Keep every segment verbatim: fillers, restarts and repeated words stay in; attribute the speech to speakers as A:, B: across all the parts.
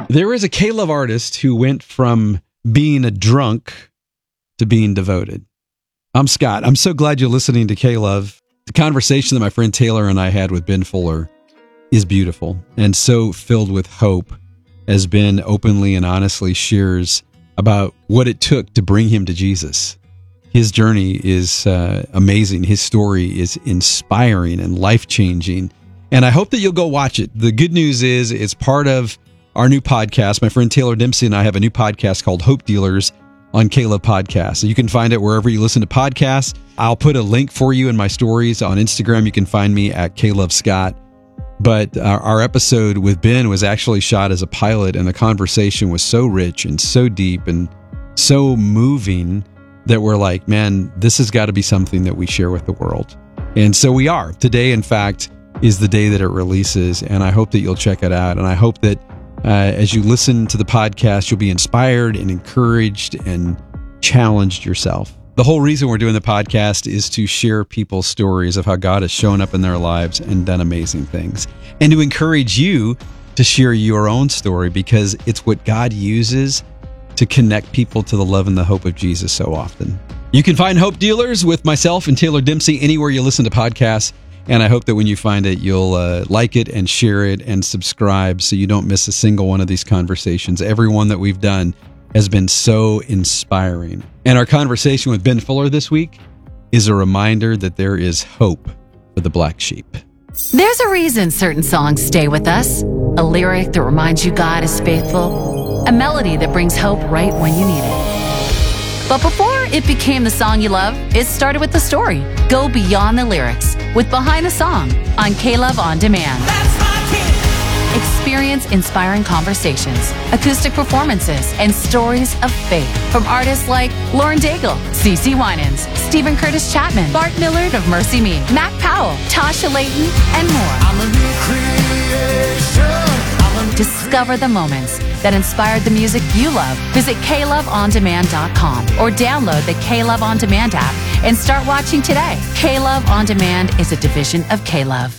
A: There is a K-Love artist who went from being a drunk to being devoted. I'm Scott. I'm so glad you're listening to K-Love. The conversation that my friend Taylor and I had with Ben Fuller is beautiful and so filled with hope, as Ben openly and honestly shares about what it took to bring him to Jesus. His journey is uh, amazing. His story is inspiring and life-changing. And I hope that you'll go watch it. The good news is it's part of our new podcast. My friend Taylor Dempsey and I have a new podcast called Hope Dealers on K-Love Podcast. So you can find it wherever you listen to podcasts. I'll put a link for you in my stories on Instagram. You can find me at K-Love Scott. But our, our episode with Ben was actually shot as a pilot, and the conversation was so rich and so deep and so moving that we're like, man, this has got to be something that we share with the world. And so we are. Today, in fact, is the day that it releases, and I hope that you'll check it out. And I hope that Uh, as you listen to the podcast, you'll be inspired and encouraged and challenged yourself. The whole reason we're doing the podcast is to share people's stories of how God has shown up in their lives and done amazing things, and to encourage you to share your own story, because it's what God uses to connect people to the love and the hope of Jesus so often. You can find Hope Dealers with myself and Taylor Dempsey anywhere you listen to podcasts. And I hope that when you find it, you'll uh, like it and share it and subscribe so you don't miss a single one of these conversations. Every one that we've done has been so inspiring. And our conversation with Ben Fuller this week is a reminder that there is hope for the black sheep.
B: There's a reason certain songs stay with us. A lyric that reminds you God is faithful. A melody that brings hope right when you need it. But before it became the song you love, it started with the story. Go beyond the lyrics with Behind the Song on K-Love On Demand. Experience inspiring conversations, acoustic performances, and stories of faith from artists like Lauren Daigle, CeCe Winans, Stephen Curtis Chapman, Bart Millard of Mercy Me, Mac Powell, Tasha Layton, and more. I'm a new creation. Discover the moments that inspired the music you love. Visit K Love On Demand dot com or download the K-Love On Demand app and start watching today. K-Love On Demand is a division of K-Love.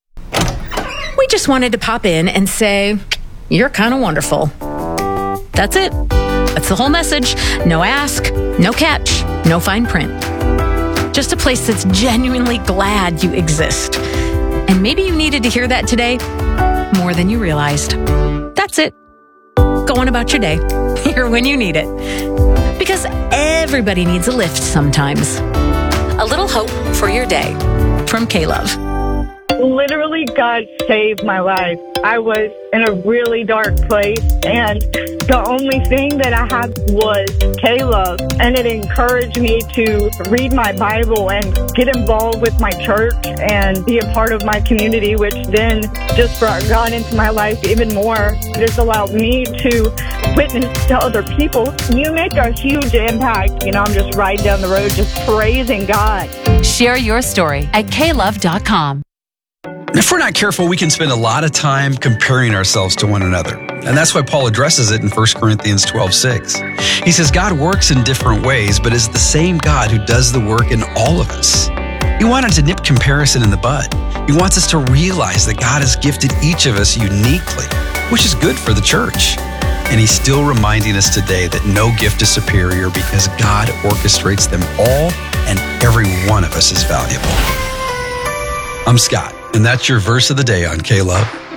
C: We just wanted to pop in and say, you're kind of wonderful. That's it. That's the whole message. No ask, no catch, no fine print. Just a place that's genuinely glad you exist. And maybe you needed to hear that today more than you realized. That's it. Go on about your day. Here when you need it. Because everybody needs a lift sometimes. A little hope for your day from K-Love.
D: Literally, God saved my life. I was in a really dark place, and the only thing that I had was K-Love, and it encouraged me to read my Bible and get involved with my church and be a part of my community, which then just brought God into my life even more. It has allowed me to witness to other people. You make a huge impact. You know, I'm just riding down the road just praising God.
B: Share your story at K Love dot com.
A: If we're not careful, we can spend a lot of time comparing ourselves to one another. And that's why Paul addresses it in First Corinthians twelve six. He says, God works in different ways, but is the same God who does the work in all of us. He wanted to nip comparison in the bud. He wants us to realize that God has gifted each of us uniquely, which is good for the church. And he's still reminding us today that no gift is superior because God orchestrates them all, and every one of us is valuable. I'm Scott, and that's your verse of the day on K-Love.